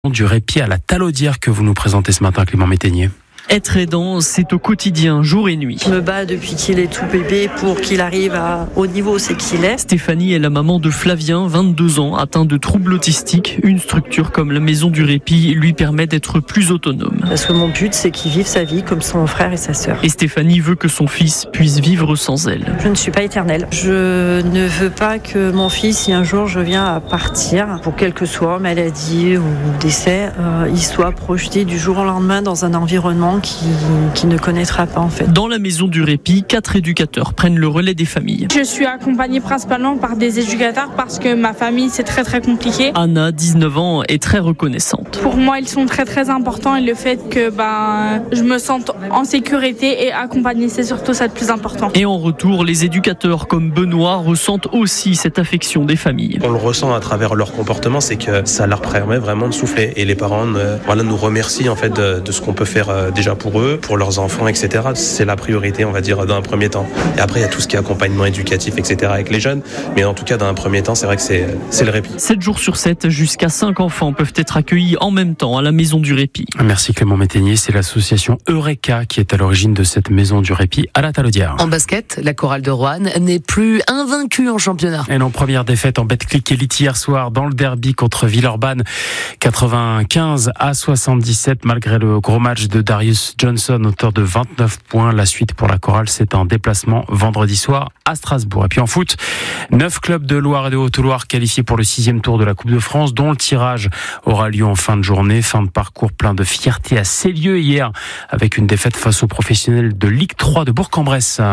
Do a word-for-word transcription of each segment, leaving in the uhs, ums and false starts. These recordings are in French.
Du répit à la Talaudière que vous nous présentez ce matin, Clément Métainier. Être aidant, c'est au quotidien, jour et nuit. Je me bats depuis qu'il est tout bébé pour qu'il arrive à, au niveau c'est qu'il est. Stéphanie est la maman de Flavien, vingt-deux ans, atteint de troubles autistiques. Une structure comme la Maison du Répit lui permet d'être plus autonome. Parce que mon but, c'est qu'il vive sa vie comme son frère et sa sœur. Et Stéphanie veut que son fils puisse vivre sans elle. Je ne suis pas éternelle. Je ne veux pas que mon fils, si un jour je viens à partir, pour quelle que soit maladie ou décès, euh, il soit projeté du jour au lendemain dans un environnement qui, qui ne connaîtra pas en fait. Dans la Maison du Répit, quatre éducateurs prennent le relais des familles. Je suis accompagnée principalement par des éducateurs parce que ma famille c'est très très compliqué. Anna, dix-neuf ans, est très reconnaissante. Pour moi ils sont très très importants et le fait que ben, je me sente en sécurité et accompagnée, c'est surtout ça le plus important. Et en retour, les éducateurs comme Benoît ressentent aussi cette affection des familles. On le ressent à travers leur comportement, c'est que ça leur permet vraiment de souffler. Et les parents euh, voilà, nous remercient en fait de, de ce qu'on peut faire euh, déjà pour eux, pour leurs enfants, et cetera. C'est la priorité, on va dire, dans un premier temps. Et après, il y a tout ce qui est accompagnement éducatif, et cetera avec les jeunes. Mais en tout cas, dans un premier temps, c'est vrai que c'est, c'est le répit. sept jours sur sept, jusqu'à cinq enfants peuvent être accueillis en même temps à la Maison du Répit. Merci Clément Métainier. C'est l'association Eureka qui est à l'origine de cette Maison du Répit à la Talaudière. En basket, la chorale de Roanne n'est plus invaincue en championnat. Et non, première défaite en Betclic Elite hier soir dans le derby contre Villeurbanne, quatre-vingt-quinze à soixante-dix-sept, malgré le gros match de Darius Johnson, auteur de vingt-neuf points. La suite pour la chorale, c'est un déplacement vendredi soir à Strasbourg. Et puis en foot, neuf clubs de Loire et de Haute-Loire qualifiés pour le sixième tour de la Coupe de France, dont le tirage aura lieu en fin de journée. Fin de parcours plein de fierté à Célieu hier, avec une défaite face aux professionnels de Ligue trois de Bourg-en-Bresse.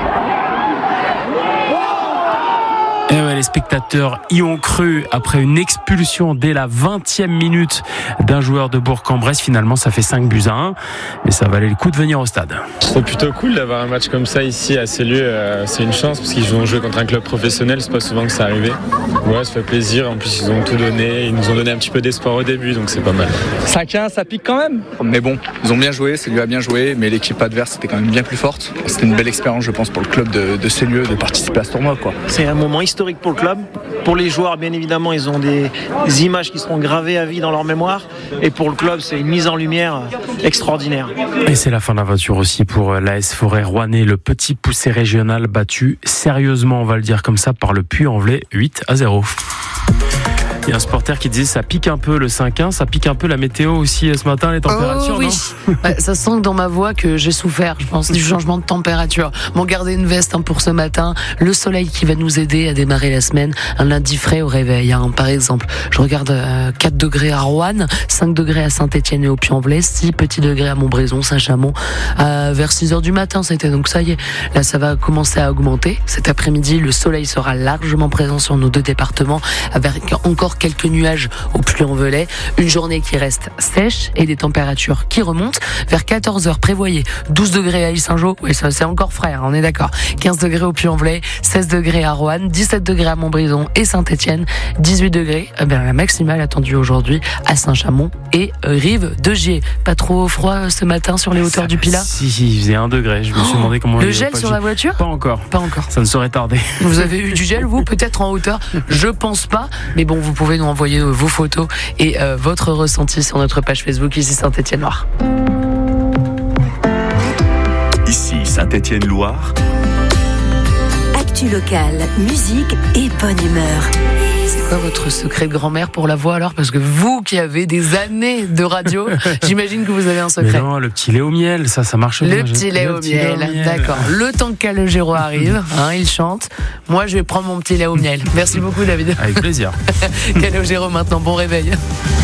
Et ouais, les spectateurs y ont cru après une expulsion dès la vingtième minute d'un joueur de Bourg-en-Bresse. Finalement, ça fait cinq buts à un, mais ça valait le coup de venir au stade. C'est plutôt cool d'avoir un match comme ça ici à Célieu. C'est une chance parce qu'ils ont joué contre un club professionnel, c'est pas souvent que ça arrivait. Ouais, ça fait plaisir. En plus, ils ont tout donné. Ils nous ont donné un petit peu d'espoir au début, donc c'est pas mal. cinq à un, ça pique quand même. Mais bon, ils ont bien joué, Célieu a bien joué, mais l'équipe adverse était quand même bien plus forte. C'était une belle expérience, je pense, pour le club de, de Célieu de participer à ce tournoi, quoi. C'est un moment historique pour le club. Pour les joueurs, bien évidemment, ils ont des, des images qui seront gravées à vie dans leur mémoire. Et pour le club, c'est une mise en lumière extraordinaire. Et c'est la fin de l'aventure aussi pour l'A S Forêt Rouennais, le petit poussé régional battu sérieusement, on va le dire comme ça, par le Puy-en-Velay huit à zéro. Il y a un supporter qui disait ça pique un peu le cinq un, ça pique un peu la météo aussi ce matin, les températures, oh, oui. non bah, ça sent dans ma voix que j'ai souffert, je pense, du changement de température. Bon, gardez une veste hein, pour ce matin. Le soleil qui va nous aider à démarrer la semaine. Un lundi frais au réveil, hein, par exemple. Je regarde euh, quatre degrés à Roanne, cinq degrés à Saint-Étienne et au Puy-en-Velay, six petits degrés à Montbrison, Saint-Chamond. Euh, vers six heures du matin, c'était donc ça y est. Là, ça va commencer à augmenter. Cet après-midi, le soleil sera largement présent sur nos deux départements, avec encore quelques nuages au Puy-en-Velay, une journée qui reste sèche et des températures qui remontent. Vers quatorze heures, prévoyez douze degrés à Île-Saint-Jean, oui, ça c'est encore frais, on est d'accord. quinze degrés au Puy-en-Velay, seize degrés à Roanne, dix-sept degrés à Montbrison et Saint-Étienne, dix-huit degrés, eh bien, la maximale attendue aujourd'hui à Saint-Chamond et Rive de Gier. Pas trop froid ce matin sur les hauteurs ça, du Pilat? Si, si, il faisait un degré, je me suis demandé comment... Le gel sur la voiture? Pas encore. Pas encore. Ça ne saurait tarder. Vous avez eu du gel, vous, peut-être en hauteur? Je pense pas, mais bon, vous pouvez nous envoyer vos photos et euh, votre ressenti sur notre page Facebook ici Saint-Étienne-Loire. Ici Saint-Étienne-Loire. Actu locale, musique et bonne humeur. C'est quoi votre secret de grand-mère pour la voix alors? Parce que vous qui avez des années de radio, j'imagine que vous avez un secret. Mais non, le petit lait au miel, ça, ça marche le bien. Petit lait au miel, miel, d'accord. Le temps que Calogero arrive, hein, il chante. Moi, je vais prendre mon petit lait au miel. Merci beaucoup, David. Avec plaisir. Calogero maintenant, bon réveil.